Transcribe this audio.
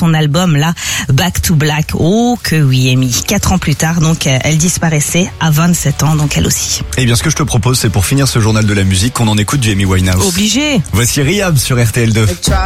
son album là, Back to Black. Oh que oui, Amy. 4 ans plus tard, donc elle disparaissait à 27 ans, donc elle aussi. Eh bien, ce que je te propose, c'est pour finir ce journal de la musique qu'on en écoute du Amy Winehouse. Obligé. Voici Rehab sur RTL2.